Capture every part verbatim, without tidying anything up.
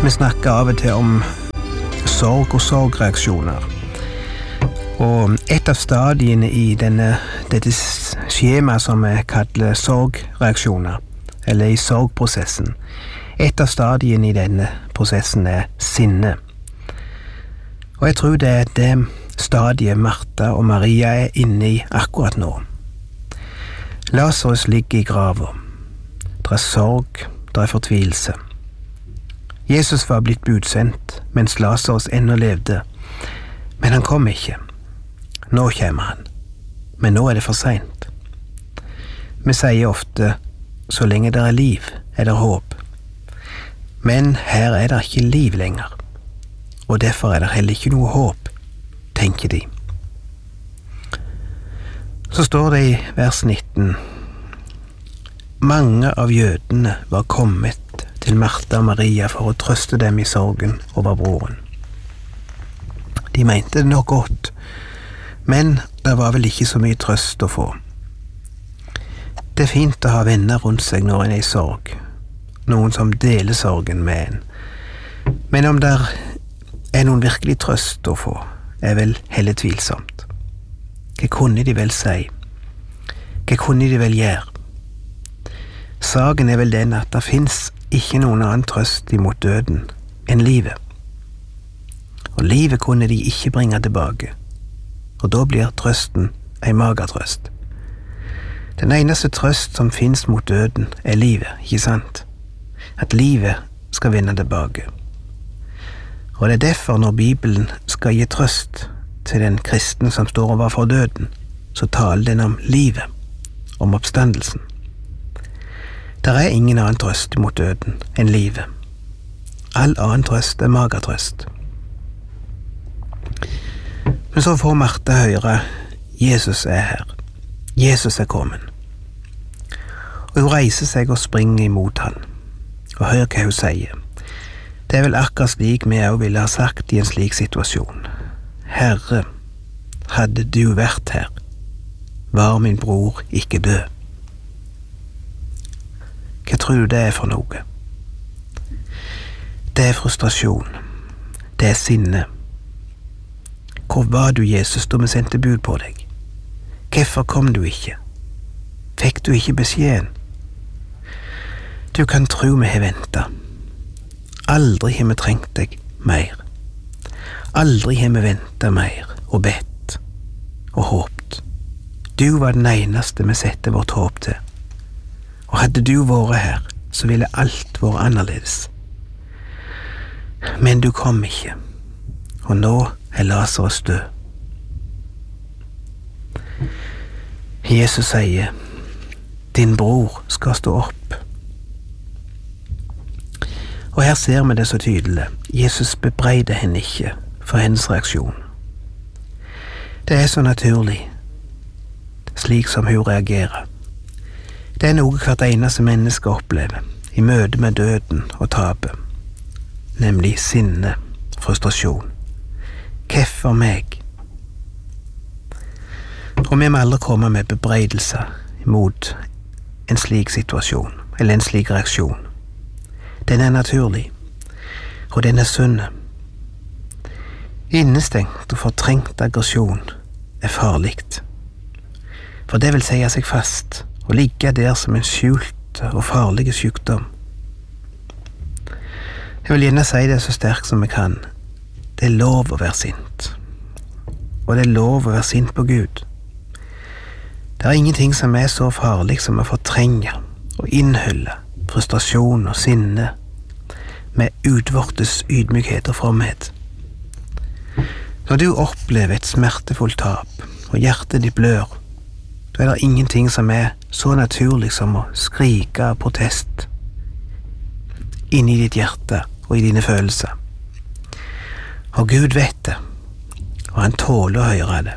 Vi snakker av og til om sorg og sorgreaksjoner. Og et av stadiene i denne, dette skjema som vi kaller sorgreaksjoner, eller i sorgprosessen, et av stadiene i denne prosessen er sinne. Og jeg tror det er det stadiet Martha og Maria er inne i akkurat nå. Lazarus ligger i graven. Det er sorg, det er fortvilelse. Jesus var blitt budsendt mens Lazarus ennå levde, men han kom ikke. Nå kommer han, men nå er det for sent. Vi sier ofte, så lenge det er liv, er det håp. Men her er det ikke liv lenger, og derfor er det heller ikke noe håp, tenker de. Så står det i vers nitten, mange av jødene var kommet til Martha og Maria for å trøste dem i sorgen over broren. De mente det nok godt, men det var vel ikke så mye trøst å få. Det er fint å ha venner rundt seg når en er i sorg, noen som deler sorgen med en. Men om det er noen virkelig trøst å få, er vel heller tvilsomt. Hva kunne de vel si? Hva kunne de vel gjøre? Saken er vel den at det finnes ikke noen annen trøst imot døden enn livet. Og livet kunne de ikke bringe tilbake, og da blir trøsten en magertrøst. Den eneste trøst som finnes mot døden er livet, ikke sant? At livet skal vende tilbake. Og det er derfor når Bibelen skal gi trøst til den kristne som står overfor døden, så taler den om livet, om oppstandelsen. Der er ingen annen trøst mot døden enn livet. All annen trøst er magertrøst. Men så får Martha høre, Jesus er her. Jesus er kommet. Og hun reiser seg og springer imot han. Og hør hva hun sier. Det er vel akkurat slik vi også ville ha sagt i en slik situasjon. Herre, hadde du vært her, var min bror ikke død. Hva tror du det er for noe? Det er frustrasjon. Det er sinne. Hvor var du, Jesus, da vi sendte bud på deg? Hvorfor kom du ikke? Fikk du ikke beskjeden? Du kan tro vi har ventet. Aldri har vi trengt deg mer. Aldri har vi ventet mer og bedt og håpt. Du var den eneste vi sette vårt håp til. Og hadde du vært her, så ville alt vært annerledes. Men du kom ikke, og nå er Lazarus død. Jesus sier, din bror skal stå opp. Og her ser vi det så tydelig. Jesus bebreider henne ikke for hennes reaksjon. Det er så naturlig, slik som hun reagerer. Det er noe hvert eneste menneske opplever i møte med døden og tapet, nemlig sinne, frustrasjon. Hvorfor meg? Og vi må aldri komme med bebreidelser mot en slik situasjon, eller en slik reaksjon. Den er naturlig, og den er sunn. Innestengt og fortrengt aggresjon er farlig, for det vil sie seg fast og ligge der som en skjult og farlig sykdom. Jeg vil gjerne si det så sterkt som jeg kan. Det er lov å være sint, og det er lov å være sint på Gud. Det er ingenting som er så farlig som å fortrenge og innhylle frustrasjon og sinne med utvortes ydmykhet og fromhet. Når du opplever et smertefullt tap, og hjertet ditt blør, da er det ingenting som er så naturlig som å skrike av protest inni ditt hjerte og i dine følelser. Og Gud vet det, og han tåler å høre det.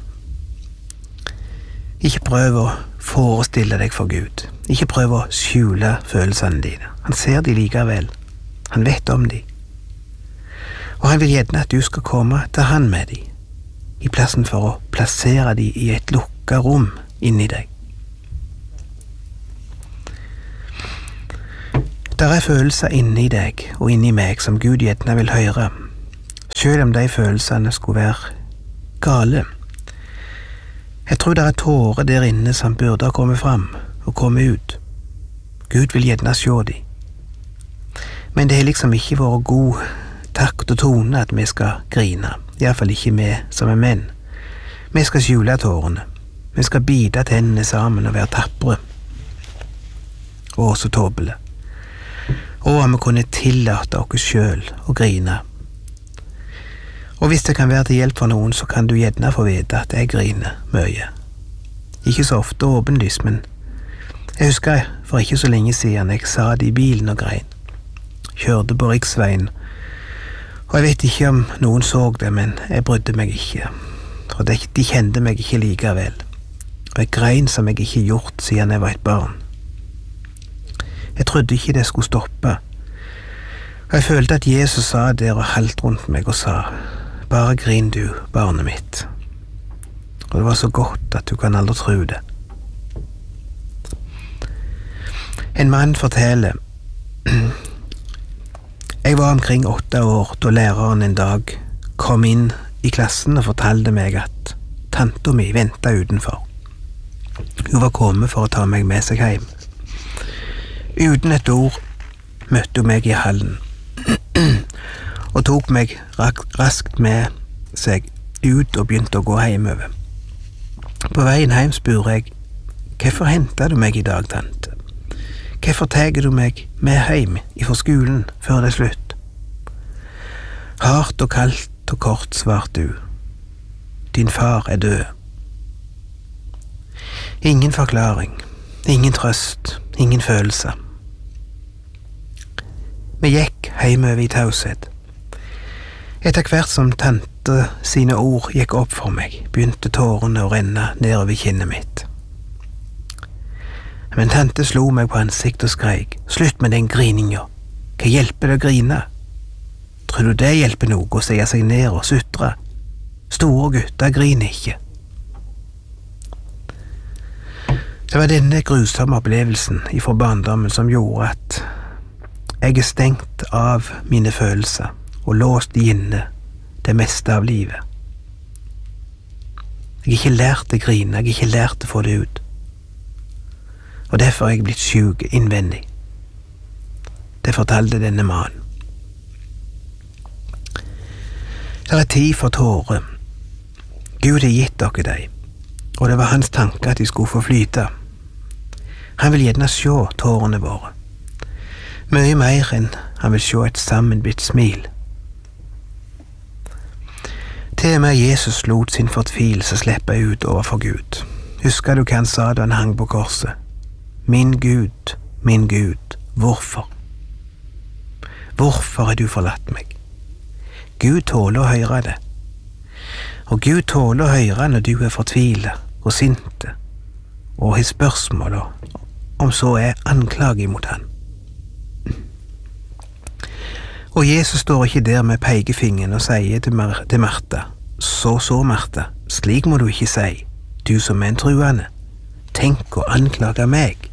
Ikke prøv å forestille deg for Gud. Ikke prøv å skjule følelsene dine. Han ser de likevel. Han vet om de. Og han vil gjerne at du skal komme til han med de, i plassen for å plassere de i et lukket rom inni deg. Der er følelser inni deg og inni meg som Gud gjerne vil høre, selv om de følelsene skulle være gale. Jeg tror det er tårer der inne som burde ha kommet fram og kommet ut. Gud vil gjerne se de. Men det har liksom ikke vært god takt og tone at vi skal grine, i hvert fall ikke vi som er menn. Vi skal skjule tårene, vi skal bite tennene sammen og være tappere. Og så tåpelig. Og om vi kunne tillate oss selv å grine. Og hvis det kan være til hjelp for noen, så kan du gjerne få vite at jeg griner mye. Ikke så ofte åpenlyst, men jeg husker for ikke så lenge siden jeg satt i bilen og grein. Kjørte på riksveien, og jeg vet ikke om noen så det, men jeg brydde meg ikke. For de, de kjente meg ikke likevel. Og jeg grein som jeg ikke gjort siden jeg var et barn. Jeg trodde ikke det skulle stoppe. Og jeg følte at Jesus sa der og halvt rundt meg og sa, bare grin du, barnet mitt. Og det var så godt at du kan aldri tro det. En mann forteller, jeg var omkring åtte år da læreren en dag kom inn i klassen og fortalte meg at tante mi ventet utenfor. Hun var kommet for å ta meg med seg hjem. Uten et ord møtte hun meg i hallen og tok meg raskt med seg ut og begynte å gå hjemover. På veien hjem spurte jeg, hvorfor hentet du meg i dag, tante? Hvorfor teger du meg med hjem ifra skolen før det er slutt? Hardt og kaldt og kort svarte du. Din far er død. Ingen forklaring, ingen trøst, ingen følelse. Vi gikk hjemover i taushet. Etter hvert som tante sine ord gikk opp for meg, begynte tårene å renne nedover kinnet mitt. Men tante slo meg på ansiktet og skrek, slutt med den grininga, hva hjelper det å grine? Tror du det hjelper noe å se seg ned og sutre? Store gutter griner ikke. Det var denne grusomme opplevelsen ifra barndommen som gjorde at jeg er stengt av mine følelser og låst inne det meste av livet. Jeg har ikke lært å grine, jeg har ikke lært å få det ut. Og derfor er jeg blitt syk innvendig. Det fortalte denne mannen. Det er tid for tårer. Gud har gitt dere deg, og det var hans tanke at de skulle få flyte. Han vil gjerne se tårene våre. Mye mer enn han vil se et sammenbitt smil. Til og med Jesus lot sin fortvilelse slippe ut overfor Gud. Husker du hva han sa da han hang på korset? Min Gud, min Gud, hvorfor? Hvorfor har du forlatt meg? Gud tåler å høre det. Og Gud tåler å høre når du er fortvilet og sinte, og har spørsmål, om så er anklage mot han. Og Jesus står ikke der med pekefingeren og sier til, Mar til Martha, så så Martha, slik må du ikke si, du som er en truende, tenk å anklage meg.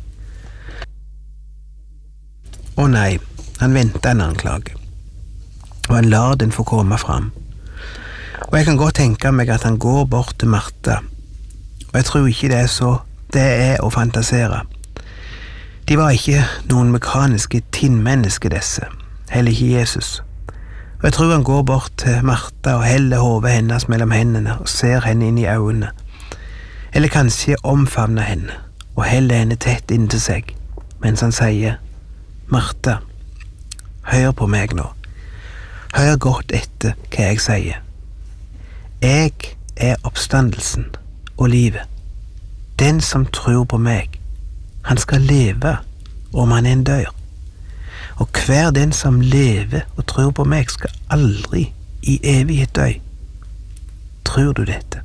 Å nei, han venter en anklage, og han lar den få komme fram. Og jeg kan godt tenke meg at han går bort til Martha, og jeg tror ikke det er så det er å fantasere. De var ikke noen mekaniske tinnmennesker disse, heller ikke Jesus. Og jeg tror han går bort til Martha og heller hodet hennes mellom hendene og ser henne inn i øynene, eller kanskje omfavner henne og heller henne tett inntil seg, mens han sier, Martha, hør på meg nå. Hør godt etter hva jeg sier. Jeg er oppstandelsen og livet. Den som tror på meg, han skal leve om han en dør. Og hver den som lever og tror på meg skal aldri i evighet dø. Tror du dette?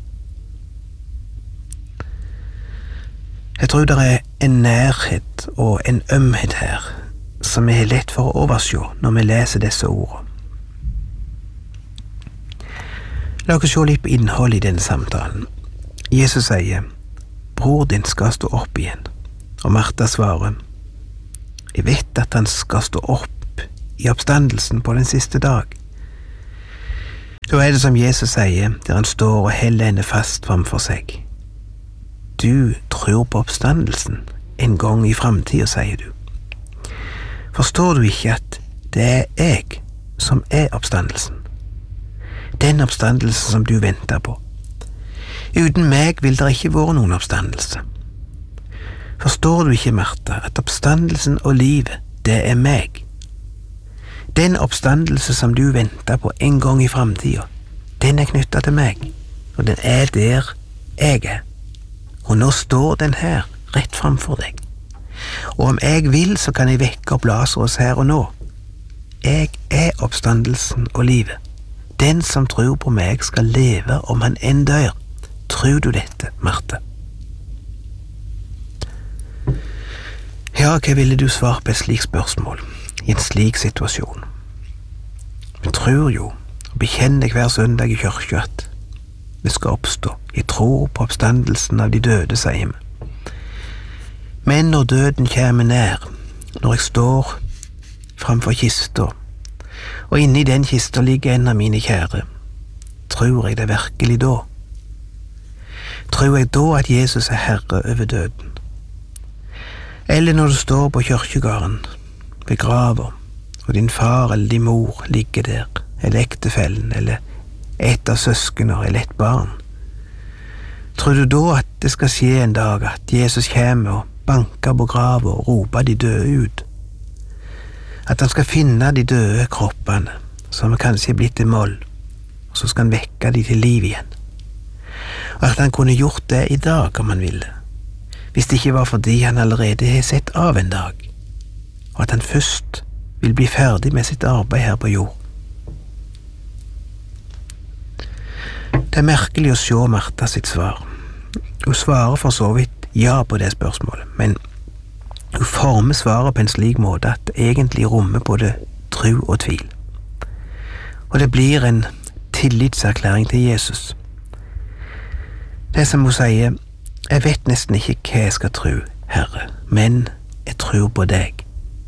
Jeg tror det er en nærhet og en ømhet her som er lett for å overse når vi leser disse ordene. La oss se litt på innholdet i denne samtalen. Jesus sier, bror din skal stå opp igjen, og Martha svarer, Jeg vet at han skal stå opp i oppstandelsen på den siste dag. Da er det som Jesus sier, der han står og heller henne fast framfor seg. Du tror på oppstandelsen en gang i framtiden, sier du. Forstår du ikke at det er jeg som er oppstandelsen? Den oppstandelsen som du venter på. Uten meg vil det ikke være noen oppstandelse. Forstår du ikke, Martha, at oppstandelsen og livet, det er meg? Den oppstandelse som du venter på en gang i framtiden, den er knyttet til meg, og den er der jeg er. Og nå står den her, rett framfor deg. Og om jeg vil, så kan jeg vekke opp Lazarus her og nå. Jeg er oppstandelsen og livet. Den som tror på meg skal leve om han enn dør. Tror du dette, Martha? Ja, hva ville du svare på et slikt spørsmål, i en slik situasjon? Vi tror jo, og bekjenner hver søndag i kirka at vi skal oppstå. Jeg tror på oppstandelsen av de døde, sier vi. Men når døden kommer nær, når jeg står framfor kista, og inni den kista ligger en av mine kjære, tror jeg det virkelig da? Tror jeg da at Jesus er herre over døden? Eller når du står på kirkegården, ved grava, og din far eller din mor ligger der, eller ektefellen, eller et av søskene, eller et barn. Tror du da at det skal skje en dag at Jesus kommer og banker på grava og roper de døde ut? At han skal finne de døde kroppene, som kanskje er blitt til moll, og så skal han vekke de til liv igjen? Og at han kunne gjort det i dag om han ville, hvis det ikke var fordi han allerede har sett av en dag, og at han først vil bli ferdig med sitt arbeid her på jord. Det er merkelig å se Martha sitt svar. Hun svarer for så vidt ja på det spørsmålet, men hun former svaret på en slik måte at det egentlig rommer både tro og tvil. Og det blir en tillitserklæring til Jesus. Det som hun sier, jeg vet nesten ikke hva jeg skal tro, Herre, men jeg tror på deg.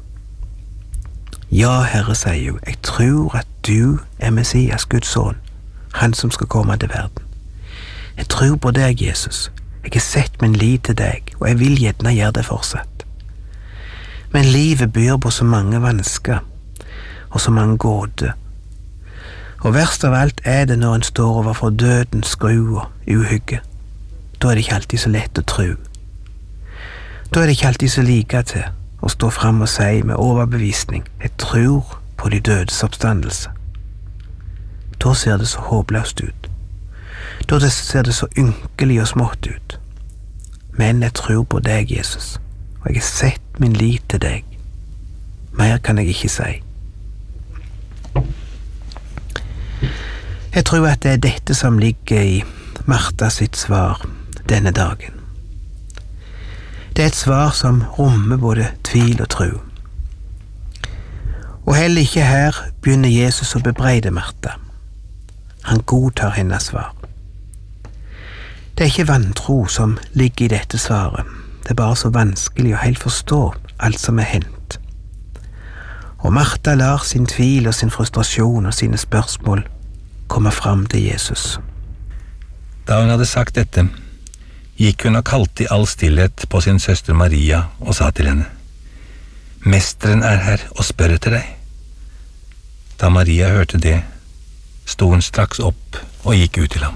Ja, Herre, sier hun, jeg tror at du er Messias, Guds sønn, han som skal komme til verden. Jeg tror på deg, Jesus. Jeg har sett min lit til deg, og jeg vil gjerne gjøre det fortsatt. Men livet byr på så mange vansker, og så mange gåter. Og verst av alt er det når en står overfor dødens skru og uhygge. Da er det ikke alltid så lett å tro. Da er det ikke alltid så like til å stå fram og si med overbevisning, jeg tror på de dødes oppstandelse. Da ser det så håpløst ut. Da ser det så ynkelig og smått ut. Men jeg tror på deg, Jesus, og jeg har sett min lit til deg. Mer kan jeg ikke si. Jeg tror at det er dette som ligger i Martha sitt svar denne dagen. Det er et svar som rommer både tvil og tro. Og heller ikke her begynner Jesus å bebreide Martha. Han godtar hennes svar. Det er ikke vantro som ligger i dette svaret. Det er bare så vanskelig å helt forstå alt som er hendt. Og Martha lar sin tvil og sin frustrasjon og sine spørsmål komme fram til Jesus. Da hun hadde sagt dette, gikk hun og kalte i all stillhet på sin søster Maria og sa til henne, «Mesteren er her og spør etter deg.» Da Maria hørte det, sto hun straks opp og gikk ut til ham.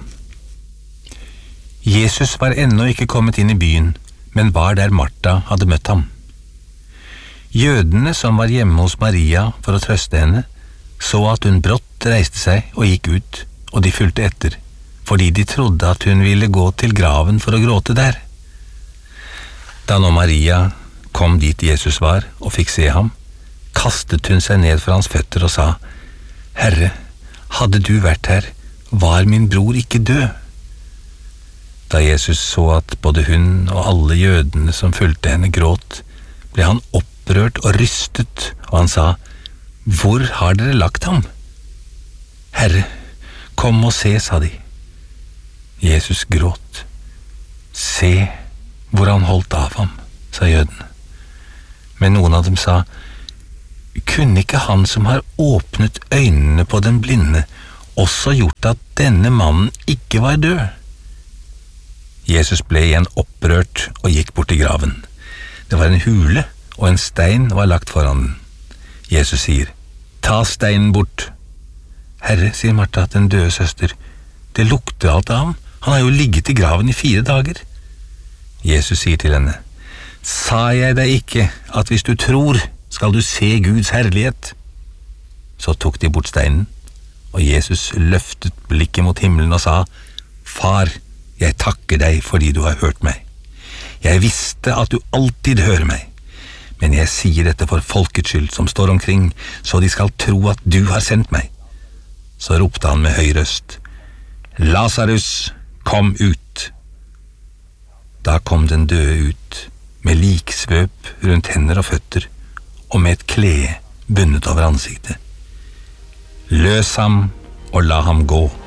Jesus var ennå ikke kommet inn i byen, men var der Martha hadde møtt ham. Jødene som var hjemme hos Maria for å trøste henne, så at hun brått reiste seg og gikk ut, og de fulgte etter, fordi de trodde at hun ville gå til graven for å gråte der. Da nå Maria kom dit Jesus var og fikk se ham, kastet hun seg ned for hans føtter og sa, «Herre, hadde du vært her, var min bror ikke død?» Da Jesus så at både hun og alle jødene som fulgte henne gråt, ble han opprørt og rystet, og han sa, «Hvor har dere lagt ham?» «Herre, kom og se», sa de. Jesus gråt. «Se hvor han holdt av ham», sa jødene. Men noen av dem sa, kunne ikke han som har åpnet øynene på den blinde, også gjort at denne mannen ikke var død? Jesus ble igjen opprørt og gikk bort til graven. Det var en hule, og en stein var lagt foran den. Jesus sier, ta steinen bort. Herre, sier Martha, den døde søster, det lukter alt av ham. Han har jo ligget i graven i fire dager. Jesus sier til henne, sa jeg deg ikke at hvis du tror, skal du se Guds herlighet? Så tok de bort steinen, og Jesus løftet blikket mot himmelen og sa, Far, jeg takker deg fordi du har hørt meg. Jeg visste at du alltid hører meg, men jeg sier dette for folkets skyld som står omkring, så de skal tro at du har sendt meg. Så ropte han med høy røst, Lazarus, kom ut! Da kom den døde ut, med liksvøp rundt hender og føtter, og med et klede bundet over ansiktet. Løs ham og la ham gå.